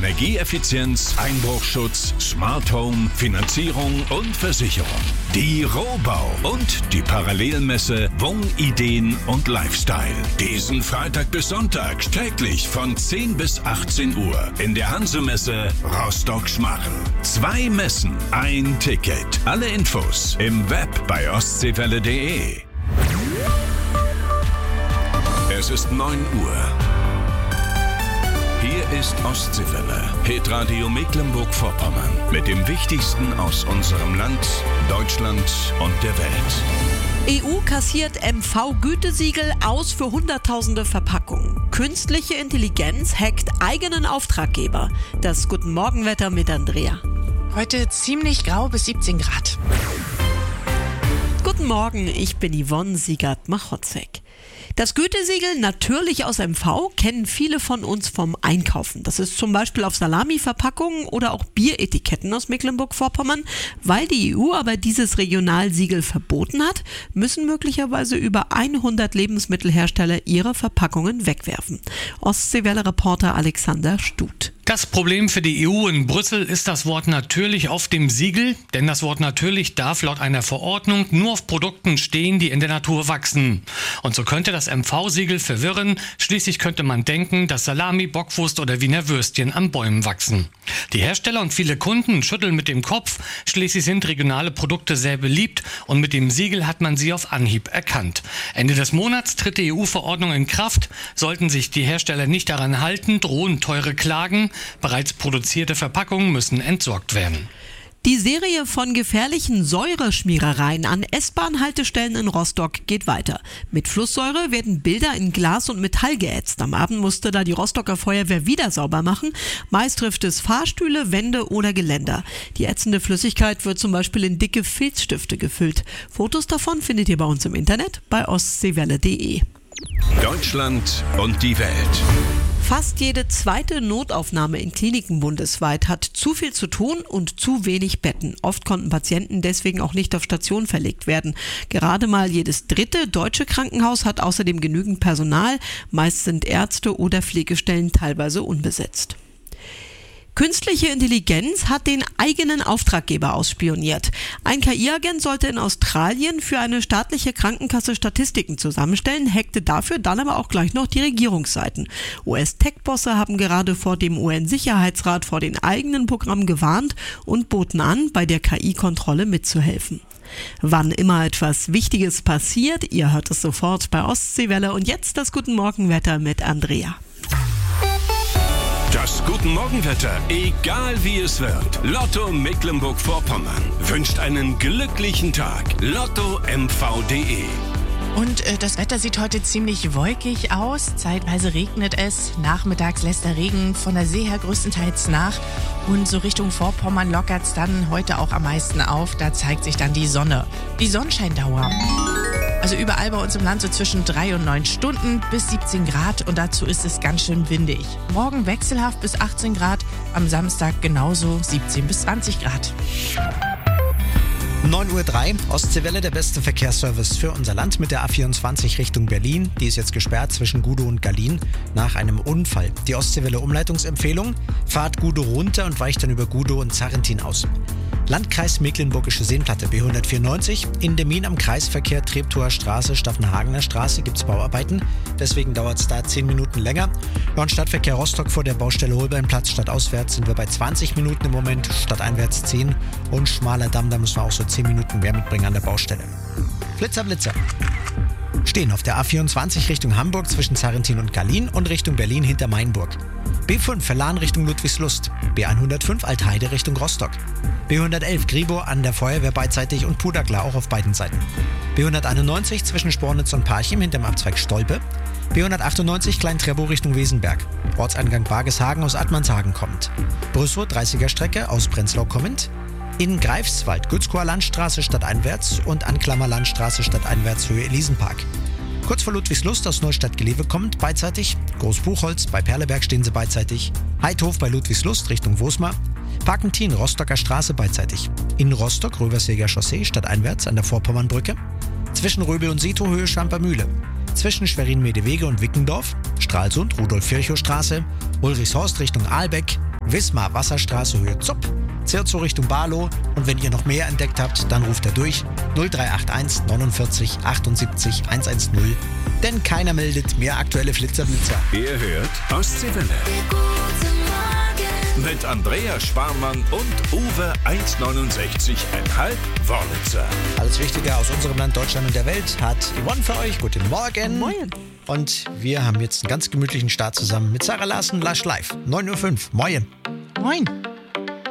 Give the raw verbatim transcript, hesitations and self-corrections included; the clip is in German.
Energieeffizienz, Einbruchschutz, Smart Home, Finanzierung und Versicherung. Die Rohbau und die Parallelmesse Wohnideen und Lifestyle. Diesen Freitag bis Sonntag täglich von zehn bis achtzehn Uhr in der Hansemesse Rostock-Schmarren. Zwei Messen, ein Ticket. Alle Infos im Web bei ostseewelle punkt de. Es ist neun Uhr. Hier ist Ostseewelle, Hitradio Mecklenburg-Vorpommern mit dem Wichtigsten aus unserem Land, Deutschland und der Welt. E U kassiert M V-Gütesiegel aus für hunderttausende Verpackungen. Künstliche Intelligenz hackt eigenen Auftraggeber. Das Guten Morgenwetter mit Andrea. Heute ziemlich grau bis siebzehn Grad. Guten Morgen, ich bin Yvonne Siegert-Machotzek. Das Gütesiegel natürlich aus M V kennen viele von uns vom Einkaufen. Das ist zum Beispiel auf Salami-Verpackungen oder auch Bieretiketten aus Mecklenburg-Vorpommern. Weil die E U aber dieses Regionalsiegel verboten hat, müssen möglicherweise über hundert Lebensmittelhersteller ihre Verpackungen wegwerfen. Ostseewelle-Reporter Alexander Stut. Das Problem für die E U in Brüssel ist das Wort natürlich auf dem Siegel, denn das Wort natürlich darf laut einer Verordnung nur auf Produkten stehen, die in der Natur wachsen. Und so könnte das M V-Siegel verwirren, schließlich könnte man denken, dass Salami, Bockwurst oder Wiener Würstchen an Bäumen wachsen. Die Hersteller und viele Kunden schütteln mit dem Kopf, schließlich sind regionale Produkte sehr beliebt und mit dem Siegel hat man sie auf Anhieb erkannt. Ende des Monats tritt die E U-Verordnung in Kraft, sollten sich die Hersteller nicht daran halten, drohen teure Klagen. Bereits produzierte Verpackungen müssen entsorgt werden. Die Serie von gefährlichen Säureschmierereien an S-Bahn-Haltestellen in Rostock geht weiter. Mit Flusssäure werden Bilder in Glas und Metall geätzt. Am Abend musste da die Rostocker Feuerwehr wieder sauber machen. Meist trifft es Fahrstühle, Wände oder Geländer. Die ätzende Flüssigkeit wird zum Beispiel in dicke Filzstifte gefüllt. Fotos davon findet ihr bei uns im Internet bei ostseewelle punkt de. Deutschland und die Welt. Fast jede zweite Notaufnahme in Kliniken bundesweit hat zu viel zu tun und zu wenig Betten. Oft konnten Patienten deswegen auch nicht auf Station verlegt werden. Gerade mal jedes dritte deutsche Krankenhaus hat außerdem genügend Personal. Meist sind Ärzte oder Pflegestellen teilweise unbesetzt. Künstliche Intelligenz hat den eigenen Auftraggeber ausspioniert. Ein K I-Agent sollte in Australien für eine staatliche Krankenkasse Statistiken zusammenstellen, hackte dafür dann aber auch gleich noch die Regierungsseiten. U S-Tech-Bosse haben gerade vor dem U N-Sicherheitsrat vor den eigenen Programmen gewarnt und boten an, bei der K I-Kontrolle mitzuhelfen. Wann immer etwas Wichtiges passiert, ihr hört es sofort bei Ostseewelle und jetzt das Guten Morgenwetter mit Andrea. Das Guten Morgenwetter, egal wie es wird. Lotto Mecklenburg-Vorpommern wünscht einen glücklichen Tag. Lotto M V punkt de. Und äh, das Wetter sieht heute ziemlich wolkig aus. Zeitweise regnet es. Nachmittags lässt der Regen von der See her größtenteils nach. Und so Richtung Vorpommern lockert es dann heute auch am meisten auf. Da zeigt sich dann die Sonne. Die Sonnenscheindauer. Also überall bei uns im Land so zwischen drei und neun Stunden bis siebzehn Grad und dazu ist es ganz schön windig. Morgen wechselhaft bis achtzehn Grad, am Samstag genauso siebzehn bis zwanzig Grad. neun Uhr drei, Ostseewelle, der beste Verkehrsservice für unser Land mit der A vierundzwanzig Richtung Berlin. Die ist jetzt gesperrt zwischen Gudow und Gallien nach einem Unfall. Die Ostseewelle Umleitungsempfehlung, fahrt Gudow runter und weicht dann über Gudow und Zarrentin aus. Landkreis Mecklenburgische Seenplatte B hundertvierundneunzig. In Demmin am Kreisverkehr Treptower Straße, Staffenhagener Straße gibt es Bauarbeiten. Deswegen dauert es da zehn Minuten länger. Ja, und Stadtverkehr Rostock vor der Baustelle Holbeinplatz stadtauswärts sind wir bei zwanzig Minuten im Moment, stadteinwärts zehn. Und Schmaler Damm, da müssen wir auch so zehn Minuten mehr mitbringen an der Baustelle. Flitzer, Blitzer. Stehen auf der A vierundzwanzig Richtung Hamburg zwischen Zarrentin und Gallien und Richtung Berlin hinter Mainburg. B fünf Verlan Richtung Ludwigslust. B hundertfünf Altheide Richtung Rostock. B hundertelf Gribow an der Feuerwehr beidseitig und Pudagla auch auf beiden Seiten. B hunderteinundneunzig zwischen Spornitz und Parchim hinterm Abzweig Stolpe. B hundertachtundneunzig Klein-Trebow Richtung Wesenberg. Ortseingang Bargeshagen aus Attmannshagen kommt. Brüssow dreißiger Strecke aus Prenzlau kommend. In Greifswald Gützkower Landstraße stadteinwärts und Anklammer Landstraße stadteinwärts Höhe Elisenpark. Kurz vor Ludwigslust aus Neustadt-Glewe kommt beidseitig. Großbuchholz bei Perleberg stehen sie beidseitig. Heidhof bei Ludwigslust Richtung Wosmar. Parkentin Rostocker Straße beidseitig. In Rostock Röversjeger Chaussee stadteinwärts an der Vorpommernbrücke. Zwischen Röbel und Sito Höhe Schwampermühle. Zwischen Schwerin-Medewege und Wickendorf. Stralsund Rudolf-Virchow Straße. Ulrichshorst Richtung Ahlbeck. Wismar Wasserstraße Höhe Zupp, Zirzow Richtung Barlow. Und wenn ihr noch mehr entdeckt habt, dann ruft er durch null drei acht eins neunundvierzig achtundsiebzig hundertzehn. Denn keiner meldet mehr aktuelle Flitzerblitzer. Ihr hört Ostseewelle. Mit Andreas Sparmann und Uwe eins neunundsechzig Komma fünf Wörlitzer. Alles Wichtige aus unserem Land, Deutschland und der Welt hat Yvonne für euch. Guten Morgen. Moin. Und wir haben jetzt einen ganz gemütlichen Start zusammen mit Sarah Larsen, Lush Live. neun Uhr fünf. Moin. Moin.